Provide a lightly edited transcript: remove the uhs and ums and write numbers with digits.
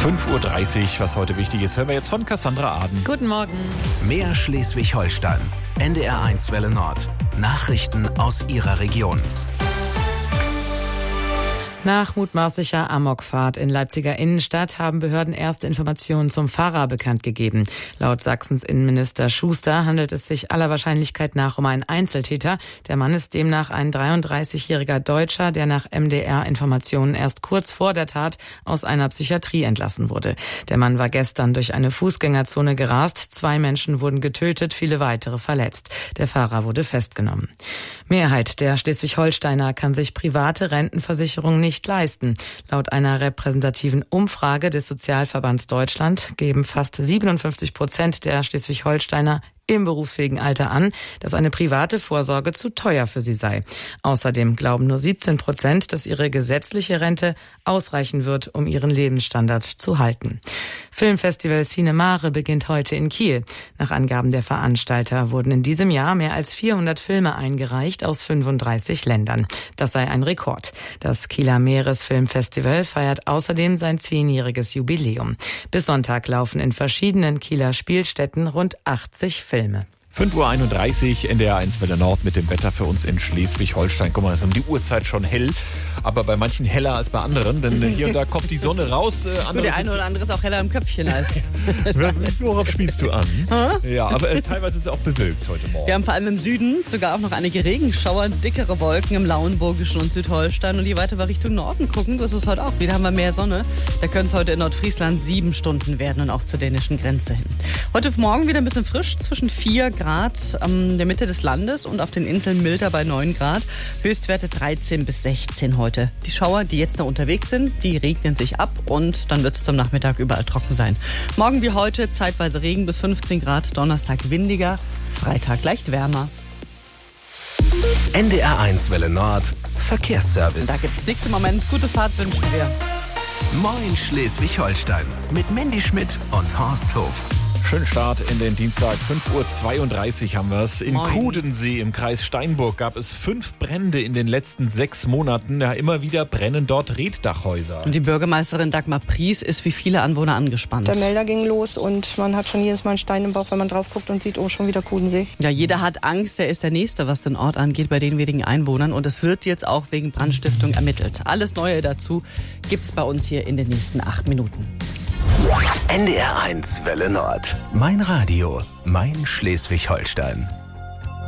5:30 Uhr, was heute wichtig ist, hören wir jetzt von Cassandra Aden. Guten Morgen. Mehr Schleswig-Holstein. NDR1 Welle Nord. Nachrichten aus Ihrer Region. Nach mutmaßlicher Amokfahrt in Leipziger Innenstadt haben Behörden erste Informationen zum Fahrer bekannt gegeben. Laut Sachsens Innenminister Schuster handelt es sich aller Wahrscheinlichkeit nach um einen Einzeltäter. Der Mann ist demnach ein 33-jähriger Deutscher, der nach MDR-Informationen erst kurz vor der Tat aus einer Psychiatrie entlassen wurde. Der Mann war gestern durch eine Fußgängerzone gerast. 2 Menschen wurden getötet, viele weitere verletzt. Der Fahrer wurde festgenommen. Mehrheit der Schleswig-Holsteiner kann sich private Rentenversicherungen nicht leisten. Laut einer repräsentativen Umfrage des Sozialverbands Deutschland geben fast 57% der Schleswig-Holsteiner im berufsfähigen Alter an, dass eine private Vorsorge zu teuer für sie sei. Außerdem glauben nur 17%, dass ihre gesetzliche Rente ausreichen wird, um ihren Lebensstandard zu halten. Filmfestival Cinemare beginnt heute in Kiel. Nach Angaben der Veranstalter wurden in diesem Jahr mehr als 400 Filme eingereicht aus 35 Ländern. Das sei ein Rekord. Das Kieler Meeresfilmfestival feiert außerdem sein 10-jähriges Jubiläum. Bis Sonntag laufen in verschiedenen Kieler Spielstätten rund 80 Filme. 5:31 Uhr, NDR1 Welle Nord mit dem Wetter für uns in Schleswig-Holstein. Guck mal, es ist um die Uhrzeit schon hell, aber bei manchen heller als bei anderen, denn hier und da kommt die Sonne raus. Der eine oder andere ist auch heller im Köpfchen als... Worauf spielst du an? Ja, aber teilweise ist es auch bewölkt heute Morgen. Wir haben vor allem im Süden sogar auch noch einige Regenschauer, dickere Wolken im Lauenburgischen und Südholstein. Und je weiter wir Richtung Norden gucken, das ist heute auch wieder, haben wir mehr Sonne. Da können es heute in Nordfriesland 7 Stunden werden und auch zur dänischen Grenze hin. Heute Morgen wieder ein bisschen frisch, zwischen 4 Grad in der Mitte des Landes und auf den Inseln milder bei 9 Grad. Höchstwerte 13 bis 16 heute. Die Schauer, die jetzt noch unterwegs sind, die regnen sich ab und dann wird es zum Nachmittag überall trocken sein. Morgen wie heute zeitweise Regen bis 15 Grad, Donnerstag windiger, Freitag leicht wärmer. NDR1 Welle Nord. Verkehrsservice. Da gibt's nichts im Moment. Gute Fahrt wünschen wir. Moin Schleswig-Holstein. Mit Mandy Schmidt und Horst Hof. Schönen Start in den Dienstag, 5:32 Uhr haben wir es. In Moin. Kudensee im Kreis Steinburg gab es 5 Brände in den letzten 6 Monaten. Ja, immer wieder brennen dort Reetdachhäuser. Und die Bürgermeisterin Dagmar Pries ist wie viele Anwohner angespannt. Der Melder ging los und man hat schon jedes Mal einen Stein im Bauch, wenn man drauf guckt und sieht, oh, schon wieder Kudensee. Ja, jeder hat Angst, der ist der Nächste, was den Ort angeht, bei den wenigen Einwohnern. Und es wird jetzt auch wegen Brandstiftung ermittelt. Alles Neue dazu gibt's bei uns hier in den nächsten 8 Minuten. NDR1 Welle Nord. Mein Radio, mein Schleswig-Holstein.